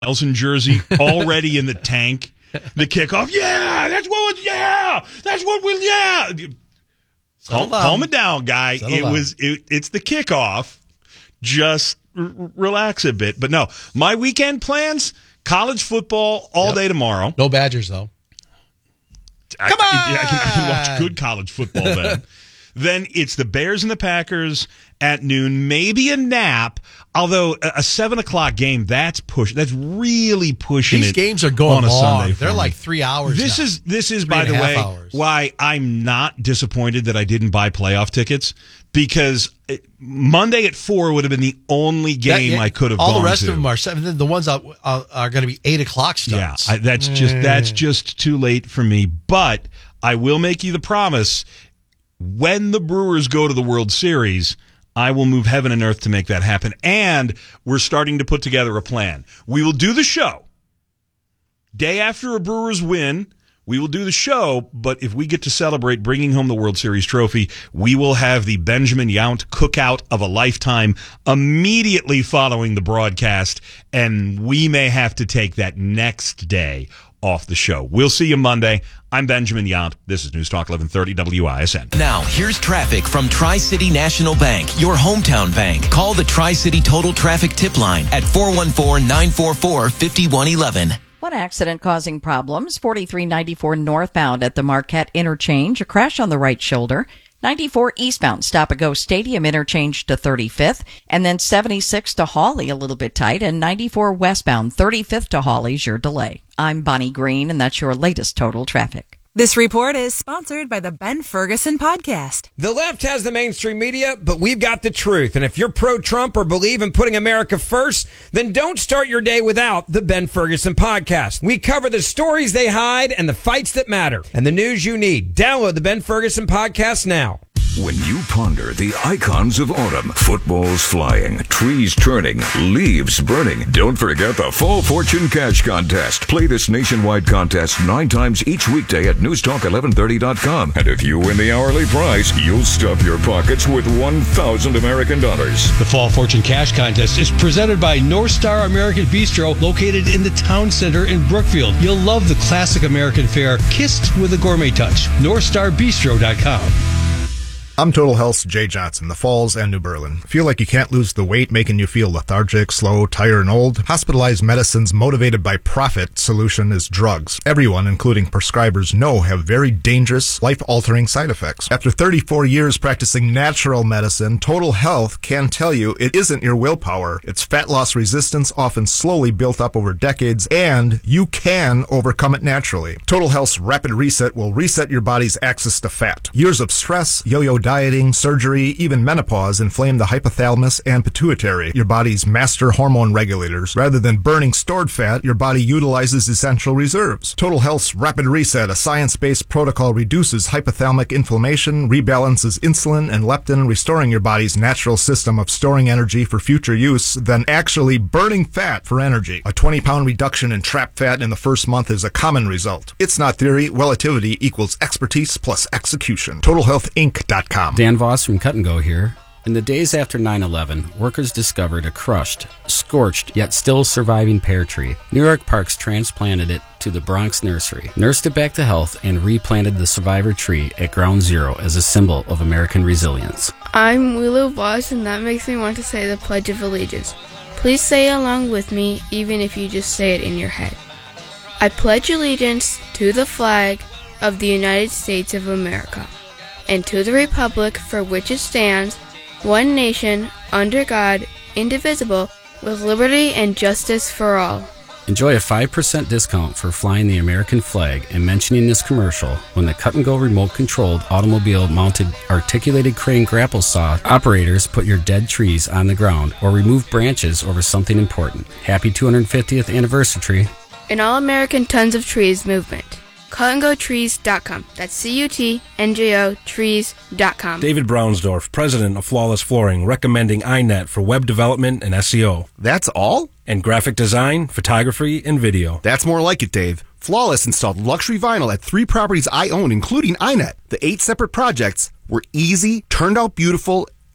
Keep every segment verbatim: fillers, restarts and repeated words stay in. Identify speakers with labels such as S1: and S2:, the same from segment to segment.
S1: Nelson jersey already in the tank. The kickoff, yeah, that's what, was, yeah, that's what we, yeah. Calm, calm it down, guy. Settle it down. was, it, it's the kickoff. Just r- relax a bit. But no, my weekend plans: college football all yep. day tomorrow.
S2: No Badgers though.
S1: I,
S2: Come on,
S1: I, I, can, I can watch good college football then. Then it's the Bears and the Packers at noon, maybe a nap. Although a, a seven o'clock game, that's push. That's really pushing
S2: These
S1: it.
S2: These games are going
S1: on a
S2: long.
S1: Sunday.
S2: They're like three hours.
S1: This
S2: now.
S1: is this is
S2: three
S1: by the way
S2: hours.
S1: why I'm not disappointed that I didn't buy playoff tickets, because it, Monday at four would have been the only game that, yeah, I could have.
S2: All
S1: gone
S2: the rest
S1: to.
S2: of them are seven. The ones that are, are going to be eight o'clock starts.
S1: Yeah, I, that's mm. just that's just too late for me. But I will make you the promise: when the Brewers go to the World Series, I will move heaven and earth to make that happen. And we're starting to put together a plan. We will do the show. Day after a Brewers win, we will do the show. But if we get to celebrate bringing home the World Series trophy, we will have the Benjamin Yount cookout of a lifetime immediately following the broadcast. And we may have to take that next day off the show. We'll see you Monday. I'm Benjamin Yount. This is News Talk eleven thirty W I S N.
S3: Now, here's traffic from Tri-City National Bank, your hometown bank. Call the Tri-City Total Traffic Tip Line at four one four, nine four four, five one one one.
S4: One accident causing problems, forty-three ninety-four northbound at the Marquette interchange, a crash on the right shoulder. ninety-four eastbound, Stop-and-Go Stadium interchange to thirty-fifth, and then seventy-six to Hawley, a little bit tight, and ninety-four westbound, thirty-fifth to Hawley's your delay. I'm Bonnie Green, and that's your latest total traffic.
S5: This report is sponsored by the Ben Ferguson Podcast.
S6: The left has the mainstream media, but we've got the truth. And if you're pro-Trump or believe in putting America first, then don't start your day without the Ben Ferguson Podcast. We cover the stories they hide and the fights that matter and the news you need. Download the Ben Ferguson Podcast now.
S7: When you ponder the icons of autumn, footballs flying, trees turning, leaves burning, don't forget the Fall Fortune Cash Contest. Play this nationwide contest nine times each weekday at news talk eleven thirty dot com. And if you win the hourly prize, you'll stuff your pockets with one thousand American dollars.
S8: The Fall Fortune Cash Contest is presented by North Star American Bistro, located in the town center in Brookfield. You'll love the classic American fare, kissed with a gourmet touch. north star bistro dot com.
S9: I'm Total Health's Jay Johnson, the Falls and New Berlin. Feel like you can't lose the weight making you feel lethargic, slow, tired, and old? Hospitalized Medicine's motivated by profit solution is drugs. Everyone, including prescribers, know have very dangerous, life-altering side effects. After thirty-four years practicing natural medicine, Total Health can tell you it isn't your willpower. It's fat loss resistance, often slowly built up over decades, and you can overcome it naturally. Total Health's Rapid Reset will reset your body's access to fat. Years of stress, yo-yo dieting, surgery, even menopause inflame the hypothalamus and pituitary, your body's master hormone regulators. Rather than burning stored fat, your body utilizes essential reserves. Total Health's Rapid Reset, a science-based protocol, reduces hypothalamic inflammation, rebalances insulin and leptin, restoring your body's natural system of storing energy for future use, then actually burning fat for energy. A twenty pound reduction in trapped fat in the first month is a common result. It's not theory. Relativity equals expertise plus execution. total health inc dot com.
S10: Dan Voss from Cut and Go here. In the days after nine eleven, workers discovered a crushed, scorched, yet still surviving pear tree. New York Parks transplanted it to the Bronx Nursery, nursed it back to health, and replanted the survivor tree at ground zero as a symbol of American resilience.
S11: I'm Willow Voss, and that makes me want to say the Pledge of Allegiance. Please say it along with me, even if you just say it in your head. I pledge allegiance to the flag of the United States of America, and to the republic for which it stands, one nation, under God, indivisible, with liberty and justice for all.
S10: Enjoy a five percent discount for flying the American flag and mentioning this commercial when the Cut and Go remote-controlled automobile-mounted articulated crane grapple saw operators put your dead trees on the ground or remove branches over something important. Happy two hundred fiftieth anniversary.
S11: An All-American Tons of Trees movement. cut and go trees dot com. That's C U T N J O trees dot com.
S12: David Brownsdorf, president of Flawless Flooring, recommending I net for web development and S E O.
S13: That's all?
S12: And graphic design, photography, and video.
S13: That's more like it, Dave. Flawless installed luxury vinyl at three properties I own, including I net. The eight separate projects were easy, turned out beautiful,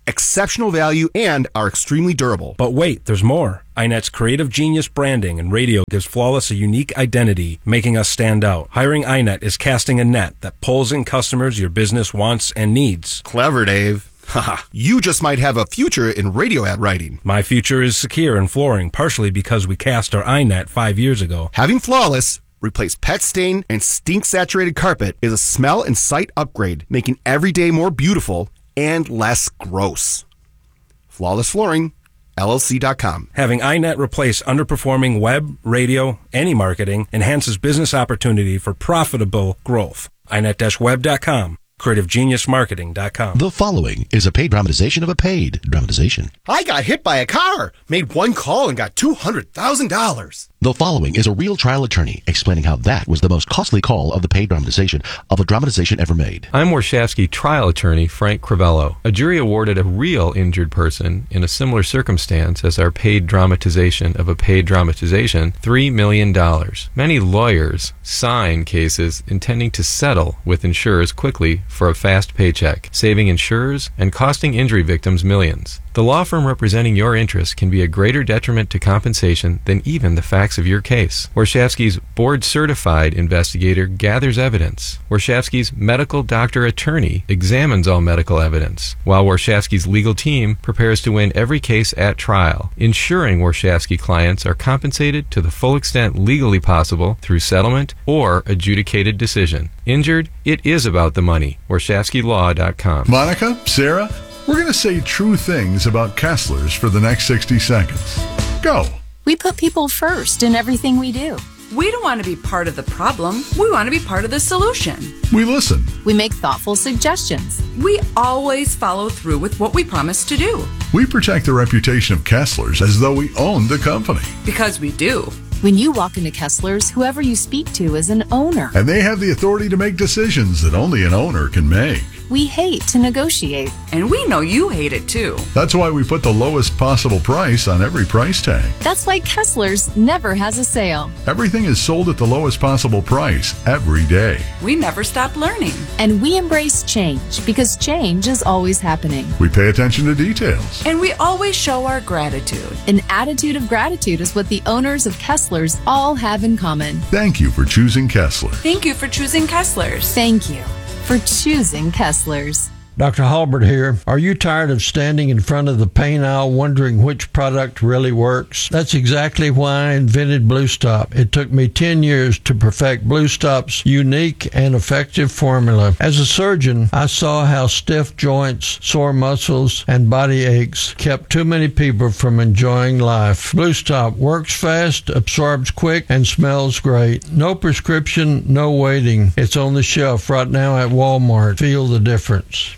S13: exceptional value, and are extremely durable.
S12: But wait, there's more. I NET's creative genius branding and radio gives Flawless a unique identity, making us stand out. Hiring I NET is casting a net that pulls in customers your business wants and needs.
S13: Clever, Dave. Haha, you just might have a future in radio ad writing.
S12: My future is secure in flooring, partially because we cast our I NET five years ago.
S13: Having Flawless replace pet stain and stink-saturated carpet is a smell and sight upgrade, making every day more beautiful and less gross. Flawless Flooring, L L C dot com.
S12: Having I NET replace underperforming web, radio, any marketing enhances business opportunity for profitable growth. I net dash web dot com. creative genius marketing dot com.
S14: The following is a paid dramatization of a paid dramatization.
S13: I got hit by a car, made one call and got two hundred thousand dollars.
S14: The following is a real trial attorney explaining how that was the most costly call of the paid dramatization of a dramatization ever made.
S15: I'm Warshawski trial attorney Frank Crivello. A jury awarded a real injured person in a similar circumstance as our paid dramatization of a paid dramatization three million dollars. Many lawyers sign cases intending to settle with insurers quickly for a fast paycheck, saving insurers and costing injury victims millions. The law firm representing your interests can be a greater detriment to compensation than even the facts of your case. Warshawski's board-certified investigator gathers evidence. Warshawski's medical doctor attorney examines all medical evidence, while Warshawski's legal team prepares to win every case at trial, ensuring Warshawski clients are compensated to the full extent legally possible through settlement or adjudicated decision. Injured? It is about the money. Warshawski law dot com.
S16: Monica, Sarah, we're going to say true things about Kessler's for the next sixty seconds. Go.
S17: We put people first in everything we do.
S5: We don't want to be part of the problem. We want to be part of the solution.
S16: We listen.
S17: We make thoughtful suggestions.
S5: We always follow through with what we promise to do.
S16: We protect the reputation of Kessler's as though we own the company.
S5: Because we do.
S17: When you walk into Kessler's, whoever you speak to is an owner.
S16: And they have the authority to make decisions that only an owner can make.
S17: We hate to negotiate.
S5: And we know you hate it too.
S16: That's why we put the lowest possible price on every price tag.
S17: That's why Kessler's never has a sale.
S16: Everything is sold at the lowest possible price every day.
S5: We never stop learning.
S17: And we embrace change because change is always happening.
S16: We pay attention to details.
S5: And we always show our gratitude.
S17: An attitude of gratitude is what the owners of Kessler's all have in common.
S16: Thank you for choosing Kessler.
S5: Thank you for choosing Kessler's.
S17: Thank you for choosing Kessler's.
S18: Doctor Halbert here. Are you tired of standing in front of the pain aisle wondering which product really works? That's exactly why I invented Blue Stop. It took me ten years to perfect Blue Stop's unique and effective formula. As a surgeon, I saw how stiff joints, sore muscles, and body aches kept too many people from enjoying life. Blue Stop works fast, absorbs quick, and smells great. No prescription, no waiting. It's on the shelf right now at Walmart. Feel the difference.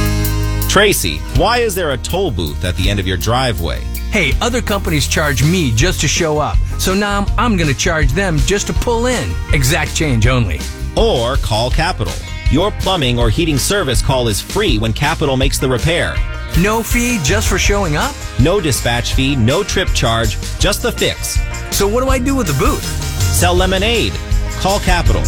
S19: Tracy, why is there a toll booth at the end of your driveway?
S20: Hey, other companies charge me just to show up, so now I'm, I'm going to charge them just to pull in. Exact change only.
S19: Or call Capital. Your plumbing or heating service call is free when Capital makes the repair.
S20: No fee just for showing up?
S19: No dispatch fee, no trip charge, just the fix.
S20: So what do I do with the booth?
S19: Sell lemonade. Call Capital.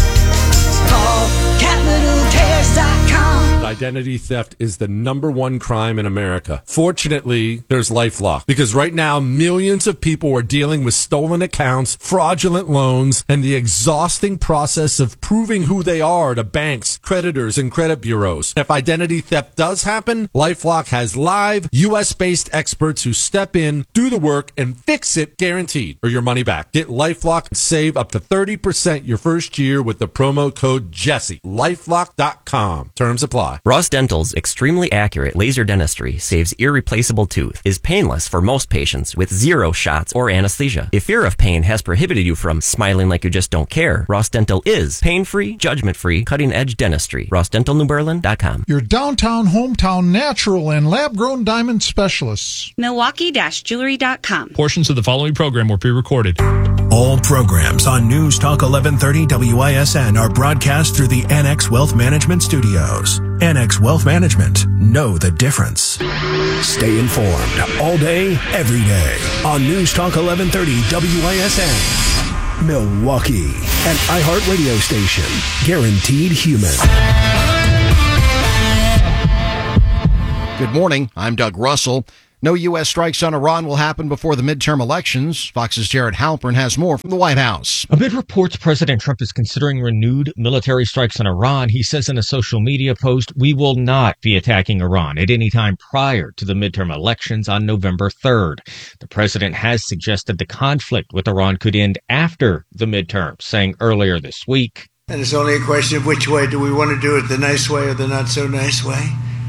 S21: Call capital cares dot com.
S22: Identity theft is the number one crime in America. Fortunately, there's LifeLock, because right now millions of people are dealing with stolen accounts, fraudulent loans, and the exhausting process of proving who they are to banks, creditors, and credit bureaus. If identity theft does happen, LifeLock has live U S-based experts who step in, do the work, and fix it guaranteed, or your money back. Get LifeLock and save up to thirty percent your first year with the promo code Jesse. LifeLock dot com. Terms apply.
S23: Ross Dental's extremely accurate laser dentistry saves irreplaceable tooth, is painless for most patients with zero shots or anesthesia. If fear of pain has prohibited you from smiling like you just don't care, Ross Dental is pain-free, judgment-free, cutting-edge dentistry. Ross Dental New Berlin dot com.
S24: Your downtown, hometown, natural, and lab-grown diamond specialists.
S25: Milwaukee Jewelry dot com.
S26: Portions of the following program were pre-recorded.
S27: All programs on News Talk eleven thirty W I S N are broadcast through the N X Wealth Management Studios. N X Wealth Management. Know the difference. Stay informed all day, every day on News Talk eleven thirty W I S N. Milwaukee, an iHeartRadio station. Guaranteed human.
S1: Good morning. I'm Doug Russell. No U S strikes on Iran will happen before the midterm elections. Fox's Jared Halpern has more from the White House.
S2: Amid reports President Trump is considering renewed military strikes on Iran, he says in a social media post, "We will not be attacking Iran at any time prior to the midterm elections on November third. The president has suggested the conflict with Iran could end after the midterms, saying earlier this week,
S3: "And it's only a question of which way. Do we want to do it, the nice way or the not so nice way?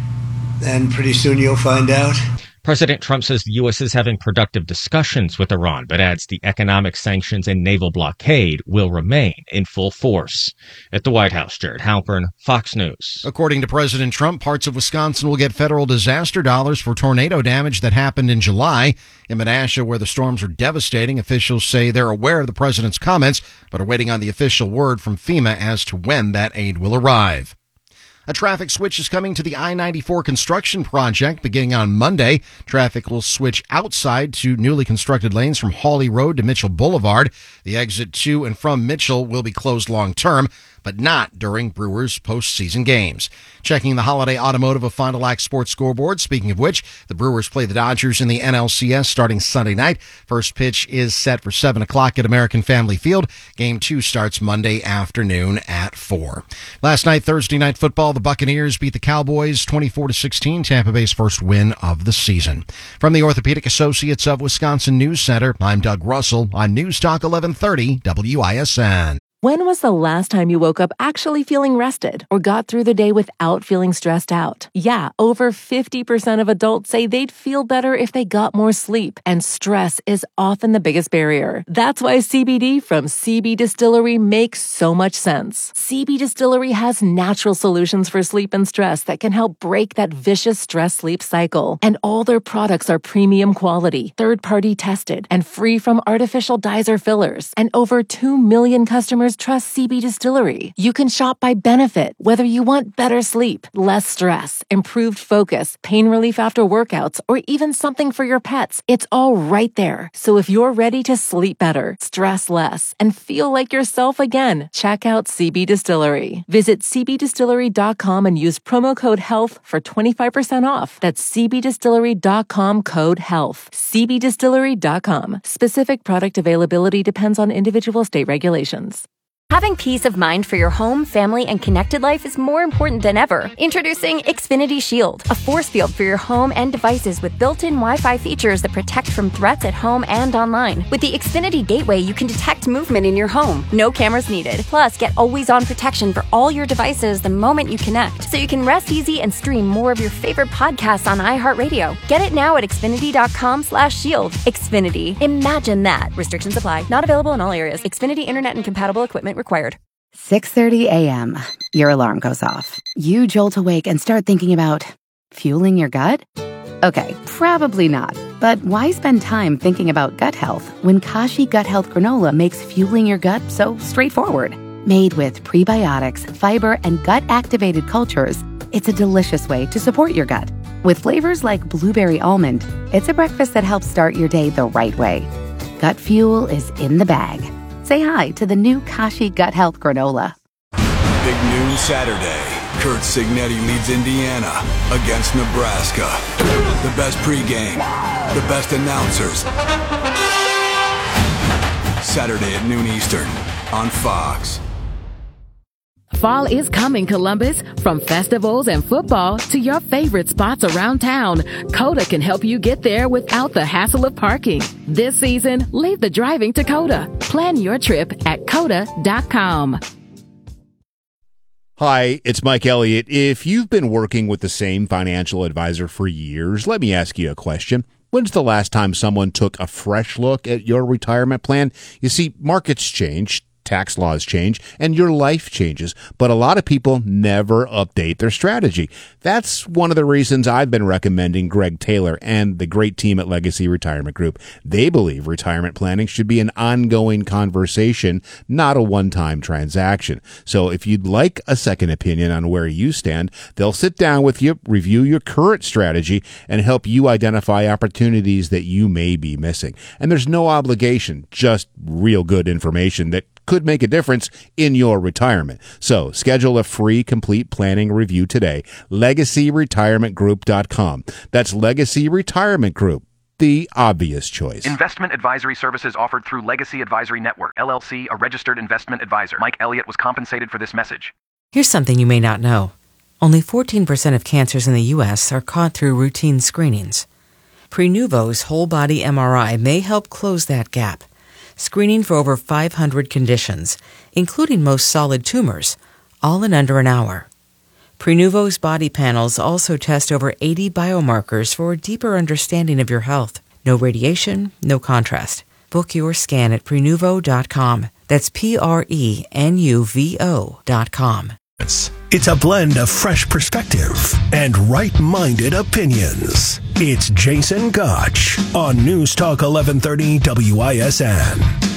S3: And pretty soon you'll find out."
S2: President Trump says the U S is having productive discussions with Iran, but adds the economic sanctions and naval blockade will remain in full force. At the White House, Jared Halpern, Fox News.
S1: According to President Trump, parts of Wisconsin will get federal disaster dollars for tornado damage that happened in July. In Menasha, where the storms are devastating, officials say they're aware of the president's comments, but are waiting on the official word from FEMA as to when that aid will arrive. A traffic switch is coming to the I ninety-four construction project beginning on Monday. Traffic will switch outside to newly constructed lanes from Hawley Road to Mitchell Boulevard. The exit to and from Mitchell will be closed long term, but not during Brewers postseason games. Checking the holiday automotive of Fond du Lac Sports Scoreboard. Speaking of which, the Brewers play the Dodgers in the N L C S starting Sunday night. First pitch is set for seven o'clock at American Family Field. Game two starts Monday afternoon at four. Last night, Thursday Night Football, the Buccaneers beat the Cowboys twenty-four to sixteen, Tampa Bay's first win of the season. From the Orthopedic Associates of Wisconsin News Center, I'm Doug Russell on News Talk eleven thirty W I S N.
S4: When was the last time you woke up actually feeling rested or got through the day without feeling stressed out? Yeah, over fifty percent of adults say they'd feel better if they got more sleep, and stress is often the biggest barrier. That's why C B D from C B Distillery makes so much sense. C B Distillery has natural solutions for sleep and stress that can help break that vicious stress-sleep cycle. And all their products are premium quality, third-party tested, and free from artificial dyes or fillers. And over two million customers trust C B Distillery. You can shop by benefit, whether you want better sleep, less stress, improved focus, pain relief after workouts, or even something for your pets. It's all right there. So if you're ready to sleep better, stress less, and feel like yourself again, check out C B Distillery. Visit c b distillery dot com and use promo code HEALTH for twenty-five percent off. That's c b distillery dot com code HEALTH. c b distillery dot com. Specific product availability depends on individual state regulations.
S6: Having peace of mind for your home, family, and connected life is more important than ever. Introducing Xfinity Shield, a force field for your home and devices with built-in Wi-Fi features that protect from threats at home and online. With the Xfinity Gateway, you can detect movement in your home. No cameras needed. Plus, get always-on protection for all your devices the moment you connect, so you can rest easy and stream more of your favorite podcasts on iHeartRadio. Get it now at xfinity dot com slash shield. Xfinity. Imagine that. Restrictions apply. Not available in all areas. Xfinity Internet and compatible equipment required.
S7: six thirty a.m. Your alarm goes off. You jolt awake and start thinking about fueling your gut? Okay, probably not. But why spend time thinking about gut health when Kashi Gut Health Granola makes fueling your gut so straightforward? Made with prebiotics, fiber, and gut-activated cultures, it's a delicious way to support your gut. With flavors like blueberry almond, it's a breakfast that helps start your day the right way. Gut fuel is in the bag. Say hi to the new Kashi Gut Health Granola.
S8: Big noon Saturday. Kurt Signetti leads Indiana against Nebraska. The best pregame, the best announcers. Saturday at noon Eastern on Fox.
S28: Fall is coming, Columbus. From festivals and football to your favorite spots around town, Coda can help you get there without the hassle of parking. This season, leave the driving to Coda. Plan your trip at coda dot com.
S29: Hi, it's Mike Elliott. If you've been working with the same financial advisor for years, let me ask you a question. When's the last time someone took a fresh look at your retirement plan? You see, markets change, tax laws change, and your life changes, but a lot of people never update their strategy. That's one of the reasons I've been recommending Greg Taylor and the great team at Legacy Retirement Group. They believe retirement planning should be an ongoing conversation, not a one-time transaction. So if you'd like a second opinion on where you stand, they'll sit down with you, review your current strategy, and help you identify opportunities that you may be missing. And there's no obligation, just real good information that could could make a difference in your retirement. So schedule a free complete planning review today. legacy retirement group dot com. That's Legacy Retirement Group, the obvious choice.
S5: Investment advisory services offered through Legacy Advisory Network, L L C, a registered investment advisor. Mike Elliott was compensated for this message.
S9: Here's something you may not know. Only fourteen percent of cancers in the U S are caught through routine screenings. Prenuvo's whole-body M R I may help close that gap, screening for over five hundred conditions, including most solid tumors, all in under an hour. Prenuvo's body panels also test over eighty biomarkers for a deeper understanding of your health. No radiation, no contrast. Book your scan at Prenuvo dot com. That's P R E N U V O dot com.
S27: It's a blend of fresh perspective and right-minded opinions. It's Jason Gotch on News Talk eleven thirty W I S N.